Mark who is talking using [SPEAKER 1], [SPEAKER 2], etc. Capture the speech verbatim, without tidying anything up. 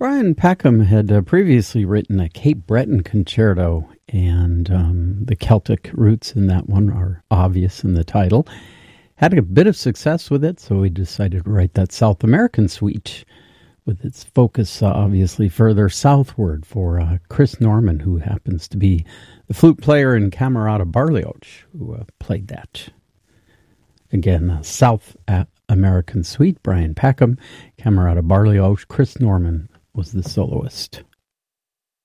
[SPEAKER 1] Brian Peckham had uh, previously written a Cape Breton concerto, and um, the Celtic roots in that one are obvious in the title. Had a bit of success with it, so we decided to write that South American suite with its focus uh, obviously further southward for uh, Chris Norman, who happens to be the flute player in Camerata Barlioch, who uh, played that. Again, uh, South American suite, Brian Peckham, Camerata Barlioch, Chris Norman was the soloist.